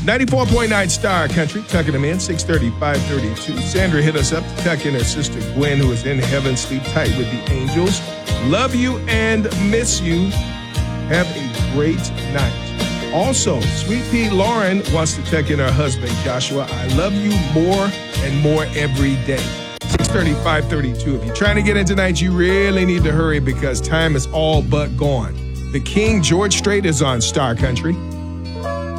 94.9 Star Country, tucking them in, 6:30, 5:32. Sandra hit us up to tuck in her sister Gwen, who is in heaven, sleep tight with the angels. Love you and miss you. Have a great night. Also, Sweet Pea Lauren wants to tuck in her husband Joshua. I love you more and more every day. 6:30, 5:32. If you're trying to get in tonight, you really need to hurry because time is all but gone. The King George Strait is on Star Country.